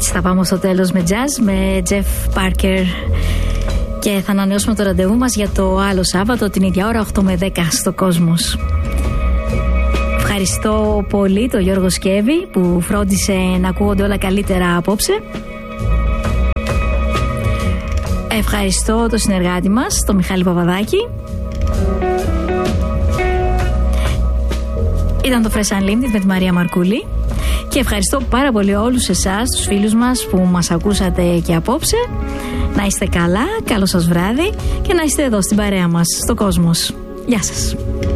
Έτσι θα πάμε στο τέλος με jazz, με Jeff Parker. Και θα ανανεώσουμε το ραντεβού μας για το άλλο Σάββατο, την ίδια ώρα, 8 με 10 στο Κόσμος. Ευχαριστώ πολύ τον Γιώργο Σκέβη που φρόντισε να ακούγονται όλα καλύτερα απόψε. Ευχαριστώ τον συνεργάτη μας, τον Μιχάλη Παπαδάκη. Ήταν το Fresh Unlimited με τη Μαρία Μαρκούλη. Και ευχαριστώ πάρα πολύ όλους εσάς, τους φίλους μας που μας ακούσατε και απόψε. Να είστε καλά, καλό σας βράδυ και να είστε εδώ στην παρέα μας, στο Κόσμος. Γεια σας.